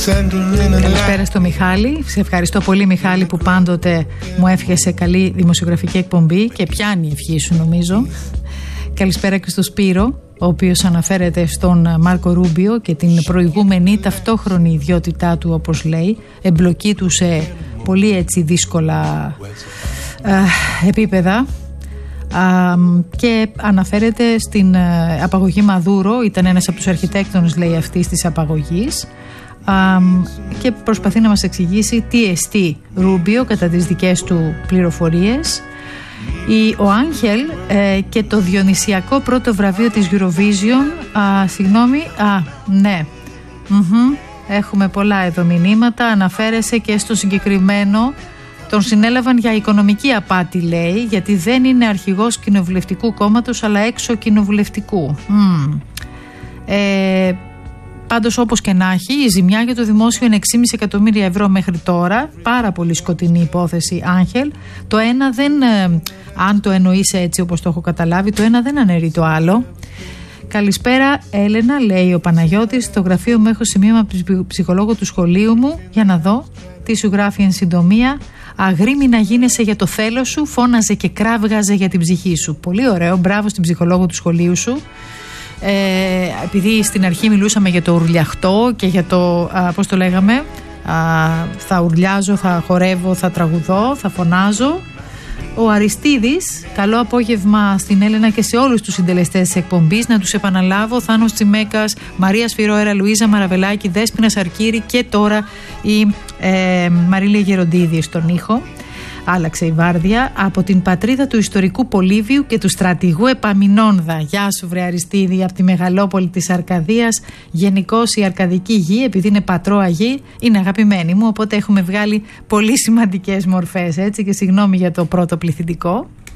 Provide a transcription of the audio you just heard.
Καλησπέρα στο Μιχάλη. Σε ευχαριστώ πολύ, Μιχάλη, που πάντοτε μου εύχεσαι καλή δημοσιογραφική εκπομπή και πιάνει η ευχή σου, νομίζω. Καλησπέρα και στο Σπύρο, ο οποίος αναφέρεται στον Μάρκο Ρούμπιο και την προηγούμενη ταυτόχρονη ιδιότητά του, όπως λέει, εμπλοκή του σε πολύ έτσι δύσκολα επίπεδα. Και αναφέρεται στην απαγωγή Μαδούρο. Ήταν ένας από τους αρχιτέκτονες, λέει, αυτής της απαγωγής, και προσπαθεί να μας εξηγήσει τι εστί Ρούμπιο κατά τις δικές του πληροφορίες. Ο Άγχελ και το διονυσιακό πρώτο βραβείο της Eurovision. Ναι. Έχουμε πολλά εδώ μηνύματα. Αναφέρεσαι και στο συγκεκριμένο. Τον συνέλαβαν για οικονομική απάτη, λέει, γιατί δεν είναι αρχηγός κοινοβουλευτικού κόμματος αλλά έξω κοινοβουλευτικού. Πάντως, όπως και να έχει, η ζημιά για το δημόσιο είναι 6,5 εκατομμύρια ευρώ μέχρι τώρα. Πάρα πολύ σκοτεινή υπόθεση, Άγχελ. Το ένα δεν, αν το εννοείς έτσι όπως το έχω καταλάβει, το ένα δεν αναιρεί το άλλο. Καλησπέρα, Έλενα, λέει ο Παναγιώτης. Στο γραφείο μου έχω σημείωμα από τον ψυχολόγο του σχολείου μου. Για να δω τι σου γράφει εν συντομία. Αγρίμη να γίνεσαι για το θέλω σου, φώναζε και κράβγαζε για την ψυχή σου. Πολύ ωραίο, μπράβο στην ψυχολόγο του σχολείου σου. Επειδή στην αρχή μιλούσαμε για το ουρλιαχτό και για το, πώς το λέγαμε, θα ουρλιάζω, θα χορεύω, θα τραγουδώ, θα φωνάζω. Ο Αριστίδης, καλό απόγευμα στην Έλενα και σε όλους τους συντελεστές της εκπομπής. Να τους επαναλάβω: Θάνος Τσιμέκας, Μαρία Σφυρόερα, Λουίζα Μαραβελάκη, Δέσποινα Σαρκύρη και τώρα η Μαρίλια Γεροντίδη στον ήχο. Άλλαξε η βάρδια. Από την πατρίδα του ιστορικού Πολύβιου και του στρατηγού Επαμινόνδα. Γεια σου, βρε Αριστίδη, από τη μεγαλόπολη της Αρκαδίας. Γενικώς η αρκαδική γη, επειδή είναι πατρόα γη, είναι αγαπημένη μου. Οπότε έχουμε βγάλει πολύ σημαντικές μορφές, έτσι, και συγγνώμη για το πρώτο πληθυντικό.